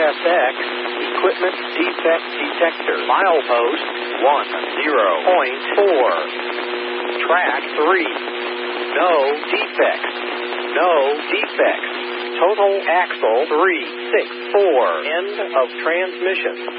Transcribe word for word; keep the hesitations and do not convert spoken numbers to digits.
S X, equipment defect detector, milepost one zero point four, track three, no defects, no defects, total axle three six four, end of transmission.